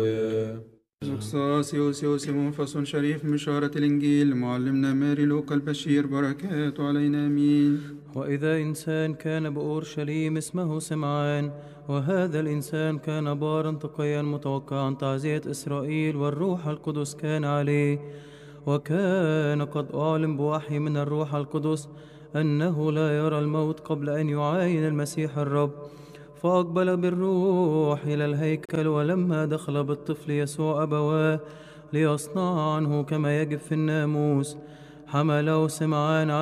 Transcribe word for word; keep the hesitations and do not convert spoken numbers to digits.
زقساس يوسيوس منفصل شريف مشارة الإنجيل معلمنا ماري لوقا البشير بركاته علينا آمين. وإذا إنسان كان بأورشليم اسمه سمعان، وهذا الإنسان كان بارا تقيا متوقعا تعزية إسرائيل، والروح القدس كان عليه، وكان قد أعلم بوحي من الروح القدس أنه لا يرى الموت قبل أن يعاين المسيح الرب. فأقبل بالروح إلى الهيكل، ولما دخل بالطفل يسوع أبواه ليصنع عنه كما يجب في الناموس، حمله سمعان